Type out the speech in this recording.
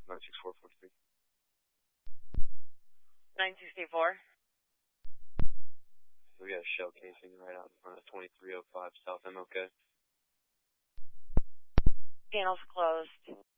96443. 964. We got a shell casing right out in front of 2305 South MLK. Channels closed.